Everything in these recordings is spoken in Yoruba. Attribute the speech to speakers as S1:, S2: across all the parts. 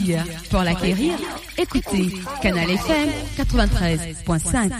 S1: réussir, pour l'acquérir, écoutez Canal FM 93.5.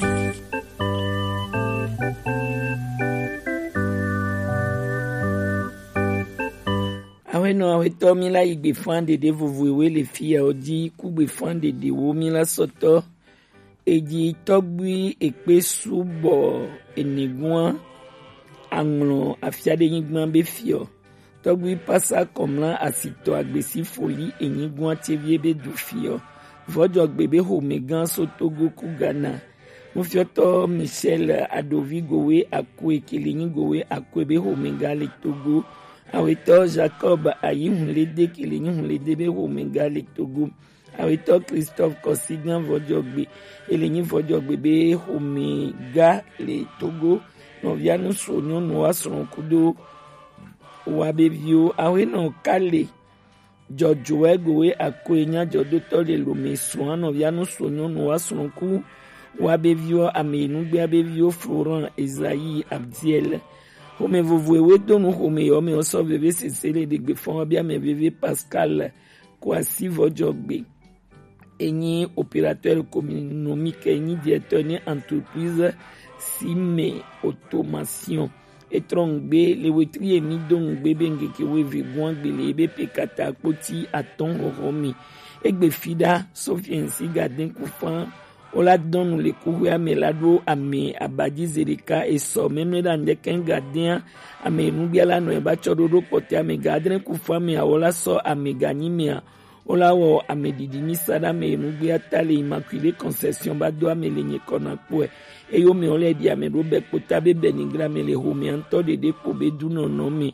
S2: Aweno aweto mila igbe fande de vovoewe le fia odi kugbe fande de wo mila soto eji togbi ekpe subo enigwan anglon afiade yingban be fio togbi pasa komla asito agbesi foli enigwan tevie be du fio vojo gbebe ho megan sotogo kugana mufioto Michel Adovigowe akwe kelingowe akwebe ho megale Togo awito Jacob ayihunlede kelinhunlede be ho megale Togo awito Christophe Kosigan vojogbe elenyi vojogbe be ho mega le Togo no vianu sonyo no asron kudo wa bevio aweno kale Jojo gowe akwenya jodo tole lo meso no vianu sonyo no asron ku wa bevio amenu gbe bevio Florent Esaïe Abdiel home vovoewe donu home yome oso veve sesele de gbe fon bia me veve Pascal Kwasi vojogbe enyi opérateur économique enyi directeur ni entreprise Sime Automation etrongbe le wetri emi dongbe bengeke we vigwan gbele ebe pekata poti aton romi egbe fida Sofiensi Garden Koufan ola donu le kuwe amelado ame abadi zerika eso memeda ndeken gardien ame nubiala no eba chodoro pote ame Garden Koufan me ola so ame ganyimia ola wo ame didini sada me nubia tale Immaculée Concession bado ame lenye kona kwe eyo me ole di ame robe potabe benigra me le home anto de depo bedu no nomi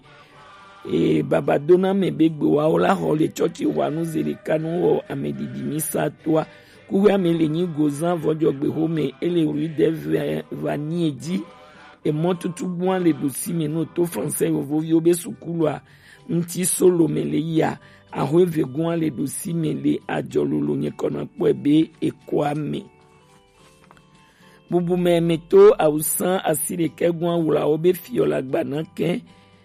S2: babadona me begbe wa ola ho le chochi wanu zerika no wo ame didini satwa kuwe ame lenye gozan vojogbe home ele rue de Vaniedi e montutu bwan le dosi me no to français ovovio be sukulwa nti solo mele ya ahwe vegwan le dosi mele ajololo nye kona kwebe ekwame bubu memeto ausan asire kegwan wula obe fiola agbanake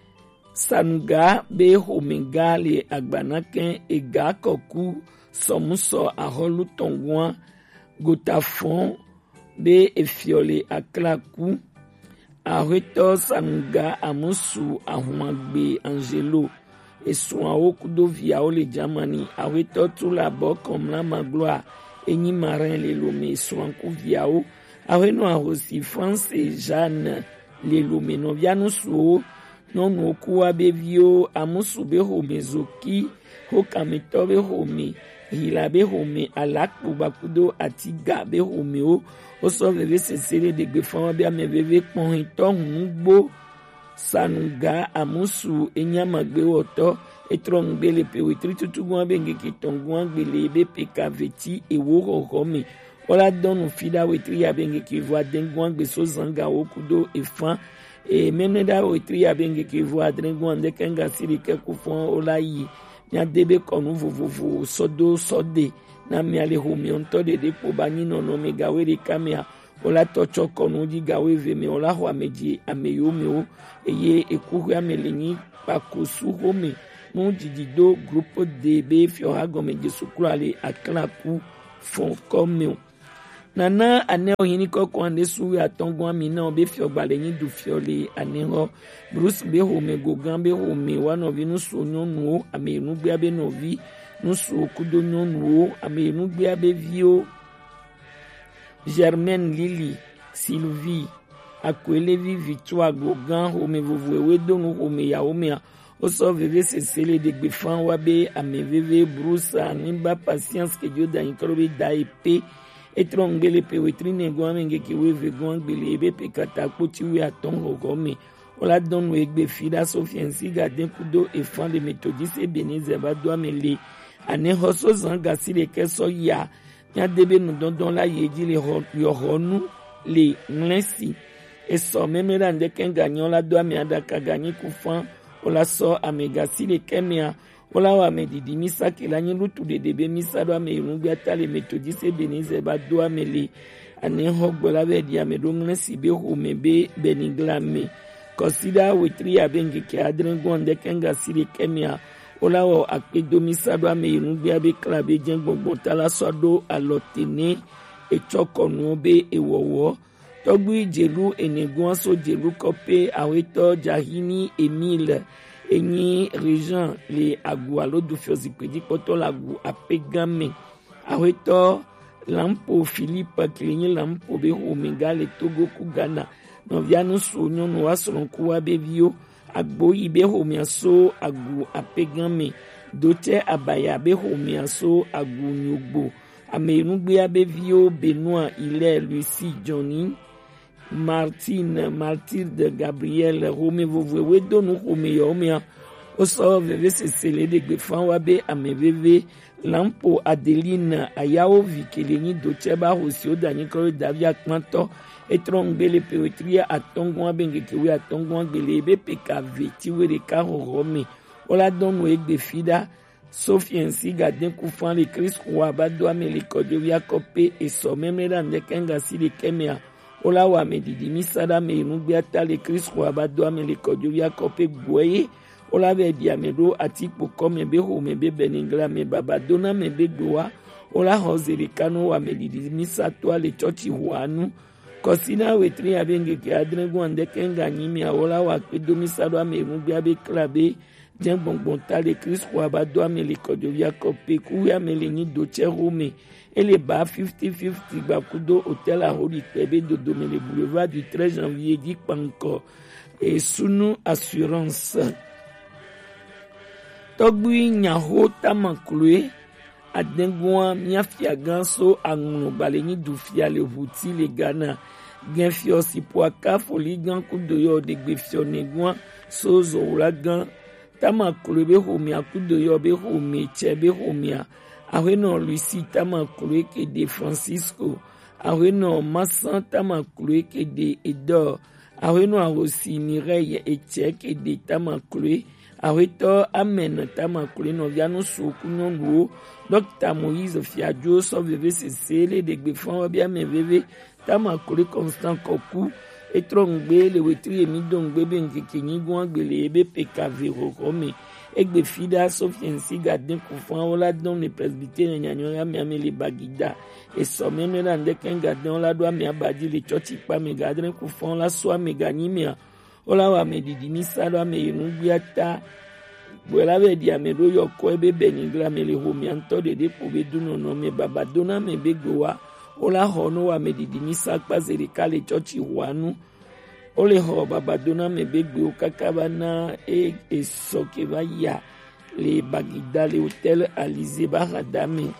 S2: sanuga be homega le agbanake ega koku somuso aholu tongwan gotafon be efiole aklaku ahweto sanuga amusu ahumagbe Angelo esuan okudo via ole Germany awito tout la bo comme la magloire enyi marin le lome esuan ku via o aweno ahosi France et Jeanne le lome no vianu suo no no kuwa bevio amusu be homezoki ho kamito be home hila be home alakbu bakudo atiga be home o oso veve sesere de gbefan be ameveve pon hito ngbo sanuga amusu enyamagbe woto etrongbele pewetri tutugwan benge kitongwan gbele be pekaveti ewo home ola donu fida wetri ya benge kivoa dengwan gbeso zanga okudo efan meneda wetri ya benge kivoa dengwan de kenga sirike kufon ola yi nya debe konu vovovo sodo sode na miale home onto de depo bani no mega weri kamea ola tocho konu di gawe veme ola ho ameji ameyomeo eye ekuhu amelenyi pakosu home mon didido groupe DB fiora gome de sukrale aklaku fon comme nana ane ohini koko ande suwi atongwa mina obe fiobalenyi du fiole aneho Bruce be home gogan be home wano vinu sonyo nuo amenu gbe abe novi nusu okudo nuo amenu gbe abe vio Germaine Lily Sylvie akwelevi Victoire Gogan home vovoewe donu home ya home oso veve sesele de gbefan wabe ameveve Bruce animba patience que Dieu da inkrobe da ep etrongele pewetri nego amenge ki we vegon gbele ebe pekata koti we aton hogome ola donu egbe fida Sofiensi Garden kudo efan de Methodiste Ebenezer bado amele ane hoso zanga sile keso ya nya debe nu dondon la yeji le yohonu le nlesi eso memera ndeken ganyon la do ame adaka ganyi kufan ola so amega sile kemia ola wa medidi misa kelanyi lutu de debe misa do ame irungbe atale Methodiste Ebenezer ba do amele ane hogbola be di ame do nlesi be home be beniglame consider wetri abenge ke adren gonde kenga sile kemia olawo akpedomi sado ame yenugbe abe klabe jengbongbon tala sodo alotene etsokonu be ewowo togbu jelu enegun so jelu kope aweto jahini Emile enyi region le agu alodu fiozipedi poto lagu apegame aweto lampo Philippe kilenyi lampo be omega le Togo ku Ghana no vianu so nyonu wasronku wa be vio agbo ibe homiaso agu apegame dote abaya be homiaso agu nyogbo amerugbe abe vio Benoit ile Lucie Johnny Mathilde Gabriel Rome vovwe donu home yomia oso veve sesele de gbefan wa be ameveve lampo Adeline ayao vikeleni docheba hosio dani koro davia kmanto etrongbe poetria atongwa bengekewe atongwa gbelebe PKV tiwere ka Rome ola donu egbefida Sophie ainsi gaden koufan le Christ roi bado amele kodovia kope et so memera ndekenga si le kemea ola wa medidi misada me nugbe ata le Christ roi bado amele kodovia kope gboye ola ve diamedo atipo kome be ho me be beningla me babadona me be doa ola hozele kano wa medidi misato le chochi huanu kosina wetri abenge ke adrego ndekenga nyimi ola wa pedo misado ame nugbe abe klabe jengbongbon tale Christ roi bado amele kodovia kope ku amele ni doche Rome ele ba 50-50 bakudo hôtel à Holy Pebe de Domele boulevard du 13 janvier dit panko et Sunu assurance togui nyaho tamaklue adengwa miafia ganso anguno baleni dufia le vuti le Ghana genfio si poaka foli gan kudoyo de gbefio negwa sozo uragan tamaklue be homia kudoyo be homie chebe homia ahweno Lucie tamaklue ke de Francisco ahweno Massan tamaklue ke de Edor ahweno arosi Mireille Etieke de tamaklue ahweto amen tamaklue no viano soku no Dr Moïse Fiadio so veve sesele de gbefan obia me veve tamaklue Constant Koku etrongbe le wetri emidongbe benkekenyi gwan gbele ebe PKV Rome egbe fida Sofiensi gaden koufan ola don le presbytère nyanyoya mi amele bagida et somene la ndeken gaden ola doa mi abadi le chochi pa me gaden koufan la soa me ganimia ola wa me didini salo me yenubiata bwela be dia me do yoko ebe beningla me le homianto de pobe duno no me babadona me begoa ola hono wa me didini sakpa zerika le chochi huanu ole ho babadona me begbe okakabana e soke vaya le bagida le hôtel Alizé Baradame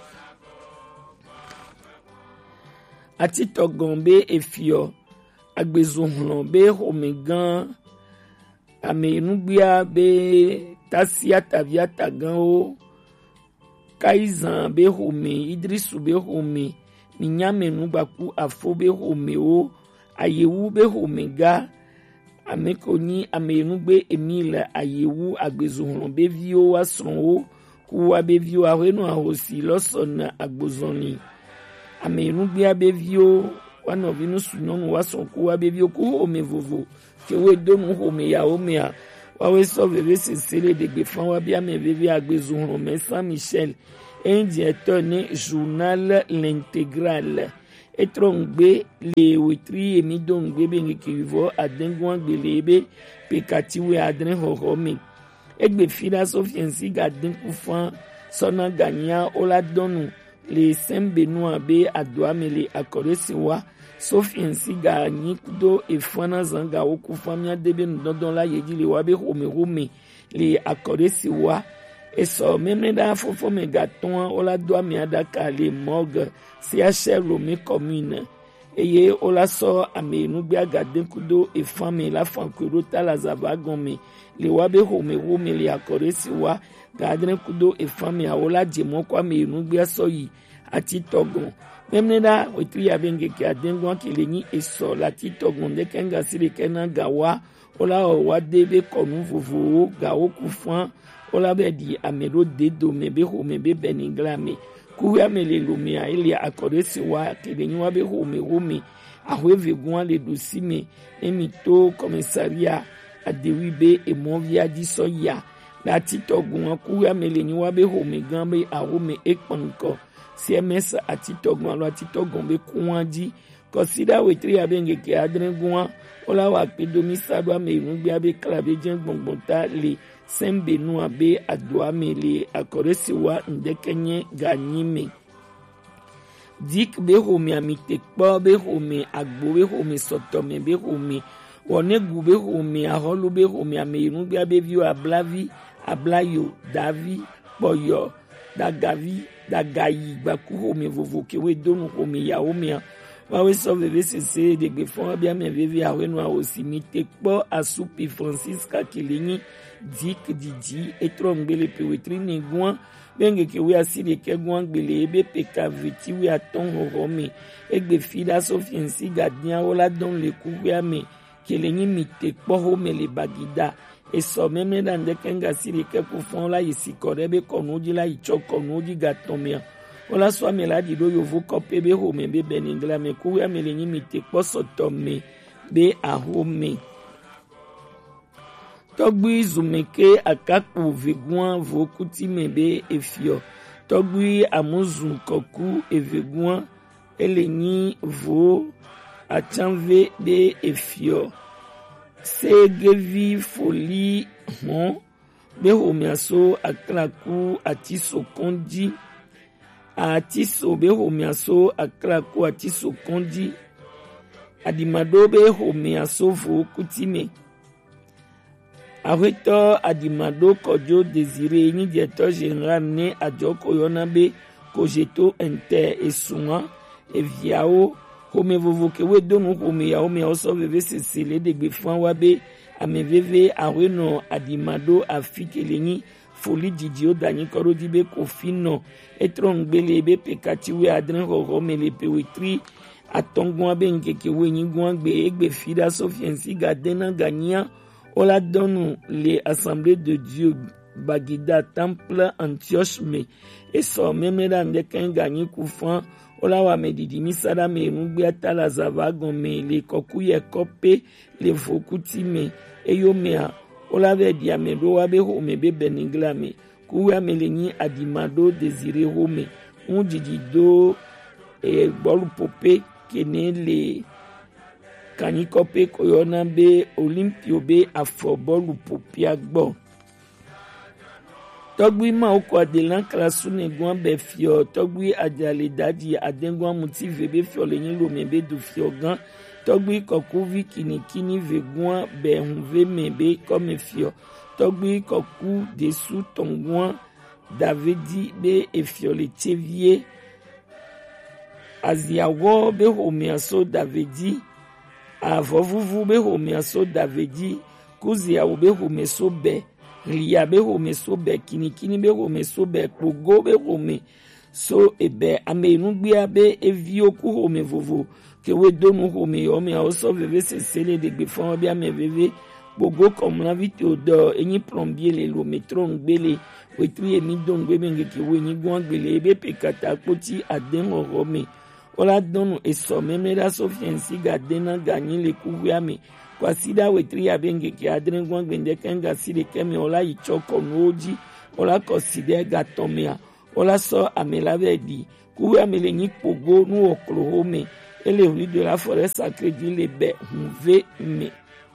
S2: atito gombe efio agbezohlo be homegan amenugbia be tasia tavia tagan o kaizan be home Idrisu be home minyamenu baku afo be home o ayewu be homega amekoni amenugbe Emile ayewu agbezohron be vio asron o kuwa be vio ahwenu ahosi losona agbozoni amenugbe be vio wana vinu sunonu wason kuwa be vio ku home vovo kewe donu home ya omea wawe so veve sesele de gbefan wa bia me veve agbezohron me Saint Michel indirecteur ne journal l'intégrale etrongbe le wetri emidongbe bengekivo adengwan gbelebe pekatiwe adren Rome egbe fida Sofiensi gaden koufan sona ganya ola donu le Saint Benoît be adoamele akoresiwa Sofiensi ganyi kudo efana zanga okufamia debe ndondon la yedi le wabe Rome le akoresiwa eso memne da fofo me gaton ola doa mi adaka le morgue CHR Lomé commune eye ola so amenugbe agaden kudo e fami la fankuro tala zavagome le wabe Rome le akoresiwa gadren kudo e fami ola jemo kwa amenugbe soyi ati togon memne da wetri abenge ki adengwa keleni eso la ti togon de kenga sire kena gawa ola wa debe konu vovo gawo kufan ola be di amero dedo mebe Rome beningla kuya mele lumia ili akoresi wa keleni wa be Rome ahweve gwan le dosime emito komisaria adewibe emovia di soya la titɔgun ku ya me le nyi wa be xɔme gã be arome ekpankɔ CMS atitɔgun alo atitɔgun be kuwa dzi kɔsida wetri abe ngeke adre guwa ola wa kpedomi saɖo ame enugbe abe kla be dze gbɔngbɔnta le sembenu abe adoa me le akɔresi wa ndeke nye ganyi me dik be xɔme amitekpɔ be xɔme agbo be xɔme sɔtɔme be xɔme wɔnegu be xɔme ahɔlu be xɔme ame enugbe abe viwo ablavi ablayo davi kpɔyɔ dagavi dagayi gbaku xɔme vovo kewoe donu xɔme yawo mea wawe sɔ veve sese degbe fɔn bia me veve awe no awosi mi te kpɔ asupi Francisca kelenyi dik didi etrɔ ngbele pewetri ne guan benge kewe asi ɖeke guan gbele ebe peka vetiwe atɔn xɔxɔ me egbe fi ɖa sofiensi gadiawo la dɔn le kuwea me kelenyi mi te kpɔ xɔme le bagida esɔ meme ɖa ndeke nga si ɖeke ko fɔn la yi si kɔ ɖe be kɔnuwo dzi la yi tsɔ kɔnuwo dzi gatɔmea wala sɔ ame la ɖi ɖo yovo kɔpe be xɔme be beningla me kuwea me le nyi mi te kpɔ sɔtɔ me be ahome tɔgbui zumeke akakpo veguan vo kuti me be efiɔ tɔgbui amuzu kɔku eveguan ele nyi vo atsanve be efiɔ segevi foli hɔn be xomeaso aklaku atiso kɔndzi atiso be xomeaso aklaku atiso kɔndzi adimaɖo be xomeaso vo kuti me aƒetɔ adimaɖo kɔdzo desire nyidiɛtɔ général ne adzɔko yɔna be kojeto ente esunga eviawo xɔme vovo kewoe donu xɔme yawo meawo sɔ veve sese le degbe fã wa be ame veve ahoe nɔ adimaɖo afi kele nyi foli didiwo danyi kɔ ɖo dzi be kofi nɔ etrɔ ŋgbele be pekatiwoe adre xɔxɔ me le pewetri atɔngua be ŋkekewoe nyigua gbe egbe fi ɖa sofiensi gadena ganyia wola dɔnu le assemblée de Dieu bagida temple Antioche me esɔ meme ɖa ndeke ganyi kufan wola wa me didimi saɖa me enugbe ata la zava gɔme le kɔkuyɛ kɔpe le vokuti me eyomea wola be ɖi ame ɖo wa be xɔme be benigla me kuwea me le nyi adimaɖo desire xɔme ŋu didi do bɔluƒoƒe kene le kanyikɔpe koyɔna be olimpio be afɔ bɔluƒoƒea gbɔ tɔgbui mawo kɔ adelan krasu ne guan be fiɔ tɔgbui adzale dadi adenguan mutive be fiɔ le nyi lome be du fiɔ gã tɔgbui kɔkuvi kinikini ve guan be huve me be kɔme fiɔ tɔgbui kɔku desu tɔnguan davedi be efiɔ le tsevie aziawɔ be xomeaso davedi avɔvuvu be xomeaso davedi kuziawo be xomeso be ria be xomeso be kinikini be xomeso be kpogo be xomeso ebe ame enugbea be eviwo ku xɔme vovo kewoe donu xɔme yɔmeawo sɔ veve sese le degbe fɔwo be ame veve gbogbo kɔmlavi teodɔ enyi plɔmbie le lometro ŋgbele wetri emi do ŋgbe be ŋkekewoe nyigua gbele ebe pekata kpoti ade xɔxɔ me wola dɔnu esɔ meme ɖa sofiensi gadena ganyi le kuwea me kwasi ɖa wetri abe ŋkeke adre guan gbendeke ŋgasi ɖeke me wola yi tsɔ kɔnuwo dzi wola kɔsi ɖe gatɔmea wola sɔ ame la be ɖi kuwea me le nyi kpogo nuwɔklowo me ele ɣli de la forêt sacrée dzi le be huve me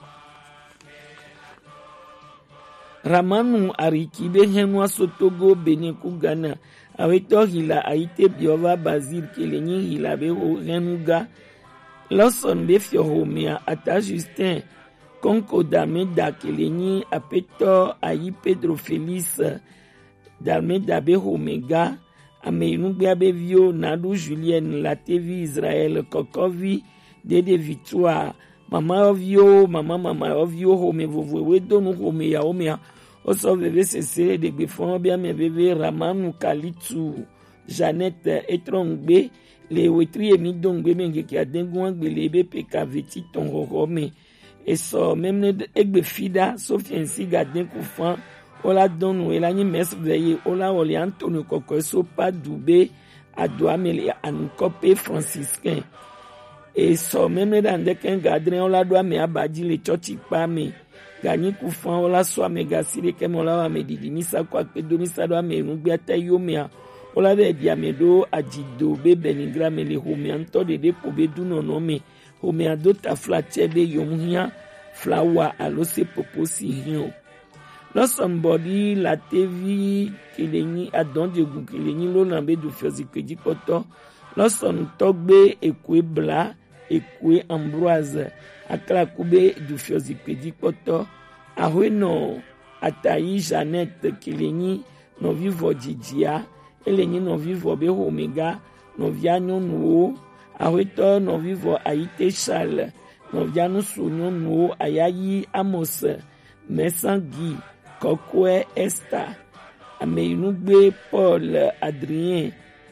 S2: ramanu ariki be henua sotogo Benin ku Ghana awetɔ hila ayite biɔva Basile kele nyi hila be henuga lɔsɔn be fiɔhomea ata Justin konko dameda kele nyi apetɔ ayi Pedro Félix dameda be homega ame enugbea be viwo naɖu Julienne latevi Israël kɔkɔvi dede Victoire mama viwo mama viwo xɔme vovovoe do nu xɔme yawo mea wosɔ veve sese degbe fɔn be ame veve Ramanu Kalitu Jeannette etrɔ ŋgbe le wetri emi do ŋgbe me ŋkeke adenguan gbele be peka veti tɔn xɔxɔ me esɔ meme egbe fi ɖa sofiensi gaden kufan wola dɔnu ela nyi mesveye wola wɔle Antonio kɔkɔeso padu be adoa me le anukɔpe franciscain esɔ meme ɖa ndeke gadre wola ɖo ame abadzi le tsɔtsi kpa me gani kufan ola so amega sire keme ola wa medidi misa kwa pedo misa do ame nugbe ata yomea ola be di amedo ajido be benigra me le home anto de ko be duno no me home ado ta flache be yomhia flower alo se poposi hion lo somebody la tv kileni adon de gun kileni lo na be du fiozi peji poto lo son togbe ekwe bla ekwe ambroise akla kube du fiozi peji poto ahweno atayi Jeannette kileni no vivo jijia eleni no vivo be omega no viano nuo ahweto no vivo aite Charles no viano sunyo nuo ayayi Amos Messangi Kokwe Esther Ameinugbe Paul Adrien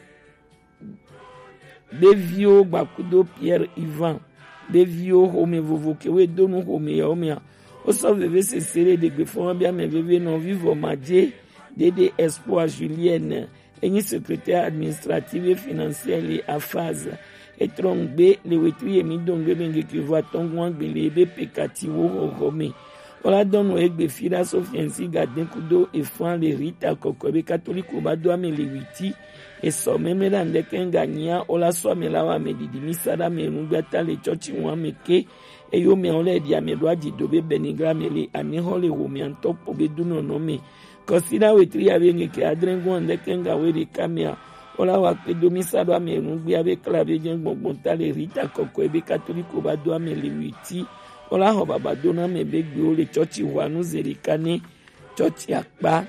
S2: Devio Bakudo Pierre Ivan Devio home vovoke we donu home ya home ya oso veve se sere de gbefon bia me veve non vivo madje Dede Espoir Julienne enyi secrétaire administrative et financière les affaires et trongbe le wetri emi dongbe benge kivo atongwan gbele be pekati wo home ola dono egbe fira sofiensi gaden kudo e fan le rita kokobe catholique ba do ame le witi e so memela ndeke ngania ola so amela wa medidi misada me ngba ta le church wa meke e yo me ole dia me do adi do be benigra me le ani hole wo me antop obe duno no me consider wetri abenge ke adrengo ndeke nga we de kamea ola wa pedo misada me ngba be clave gen gbongbon ta le rita kokobe catholique ba do ame le witi ola ho baba dona me be gbe o le church wa nu zerikane church akpa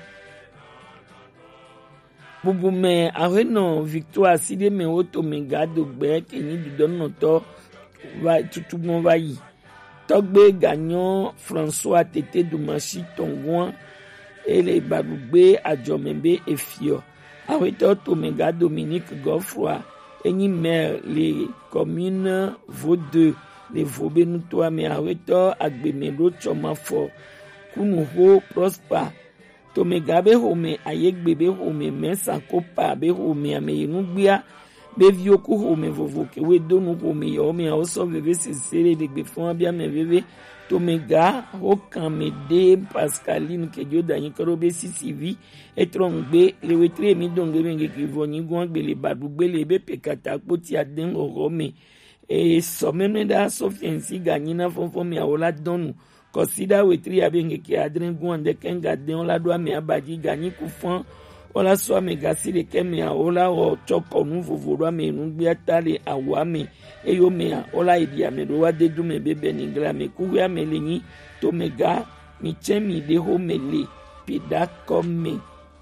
S2: bubu me aheno victoire side me oto me gado gbe keni dudono to va tutugbon va yi togbe gagnon François Tete Dumashi Tongwan ele bagbe ajomembe efio ahweto to me gado Dominique Godfroy eni maire les communes Vaud les Vaubé nous toi me ahweto agbemelo chomafo kunuho Prosper tomegabe home ayegbebe home mensa kopa be home ameyinubia be vioku home vovoke we donu home yo me also veve sesere de gbefon bia me veve tomega hokamede Pascaline ke joda yin korobe CCV etrongbe le wetre mi donge benge kivoni gwangbe le badugbe le be pekata poti aden home e somemeda sofiensi ganyina fonfon mi awola donu consider wetri abenge ki adren gwande kenga den la do me abaji gani kufan ola so me gasi de kemi ola o choko nu vovodo me nu gbe atale awame eyo me ola idia me do wa de du me bebe ni gra me ku ya me leni to mega mi chemi de ho mele pida komme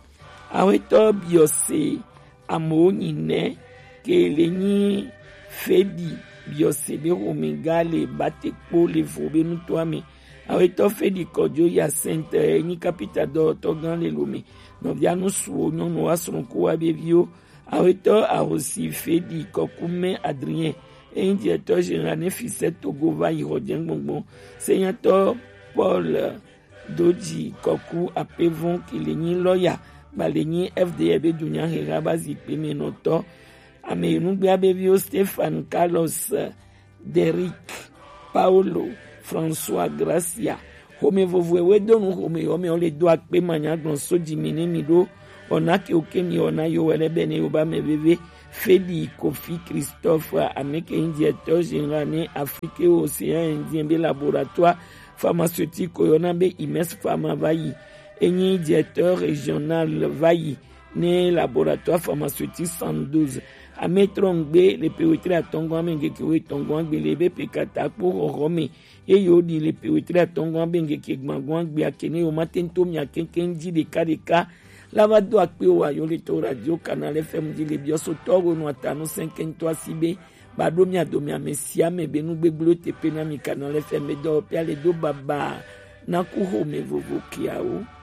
S2: aweto biose amoni ne ke leni fedi biose de ho mengale batekpo le fobe nu to ame aweto fedi kojo ya center ni capital do to gan le lome no bia no suo no no asron ko abevio aweto a aussi fedi kokume Adrien et directeur général Nefisset Togo va y rodien gbongbon senator Paul Doji koku apevon kileni lawyer baleni FDB dunya herabazi pemenoto amenu bia bevio Stéphane Carlos Derrick Paulo François Gracia home vovoe donu home home ole do akpe manya gbon so jimini mi do ona ke okeni ona yo wele bene yo ba me bebe Fedi Kofi Christophe ameke directeur général ne Afrique Océan Indien be laboratoire pharmaceutique yona be Imes Pharma vayi enyi directeur régional vayi ne laboratoire pharmaceutique 112 a metrongbe le pewetre atongo amenge ke tongo ngbelebe pekata pour rome e yo di le pewetre atongo amenge ke gbangwan gbe akene o matento mi akenkenji de kadeka lava do akpe wa yo le to radio Canal FM di le bioso togo no atano 53 sibe bado mi adomi amesia me benu gbeglo tepe na mi Canal FM do pia le do baba na ku home vovokiao